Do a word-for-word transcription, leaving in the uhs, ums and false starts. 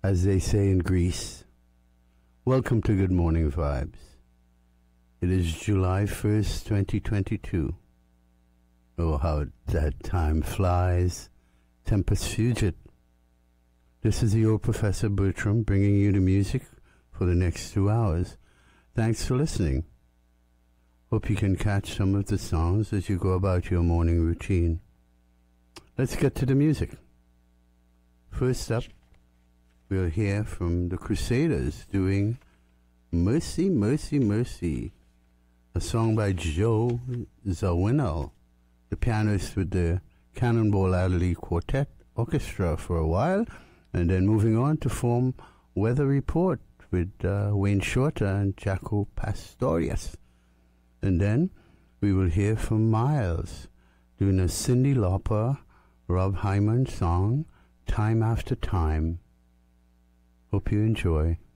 as they say in Greece. Welcome to Good Morning Vibes. It is July first, twenty twenty-two. Oh, how that time flies. Tempus fugit. This is your Professor Bertram bringing you the music for the next two hours. Thanks for listening. Hope you can catch some of the songs as you go about your morning routine. Let's get to the music. First up, we'll hear from the Crusaders doing Mercy, Mercy, Mercy, a song by Joe Zawinul, the pianist with the Cannonball Adderley Quartet Orchestra for a while, and then moving on to form Weather Report with uh, Wayne Shorter and Jaco Pastorius. And then we will hear from Miles doing a Cyndi Lauper, Rob Hyman song, Time After Time. Hope you enjoy.